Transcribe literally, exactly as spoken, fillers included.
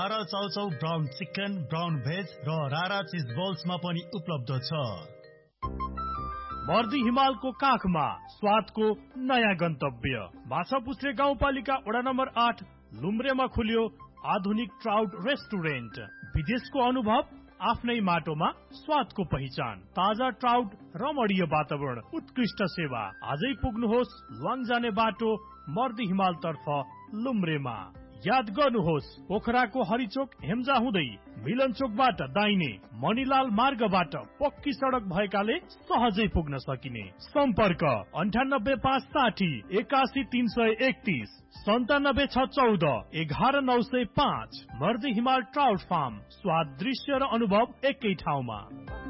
रारा chow chow brown chicken, brown veg र रारा चिज बल्समा पनि उपलब्ध छ। मर्दी हिमालको काखमा स्वादको नयाँ गन्तव्य माछापुच्छ्रे गाउँपालिका वडा नम्बर आठ लुम्ब्रेमा खुल्यो आधुनिक ट्राउट रेस्टुरेन्ट। विदेशको अनुभव आफ्नै माटोमा स्वादको पहिचान, ताजा ट्राउट, रमणीय वातावरण, उत्कृष्ट सेवा। आजै पुग्नुहोस् ल्वाङ जाने बाटो मर्दी हिमाल तर्फ लुम्ब्रेमा। याद गर्नुहोस् पोखराको हरिचोक हेम्जा हुँदै मिलन चोकबाट दाहिने मणिलाल मार्गबाट पक्की सडक भएकाले सहजै पुग्न सकिने। सम्पर्क अन्ठानब्बे पाँच साठी एकासी तीन सय एकतीस सन्तानब्बे छ चौध एघार नौ सय पाँच। मर्दी हिमाल ट्राउट फार्म, स्वाद, दृश्य र अनुभव एकै ठाउँमा।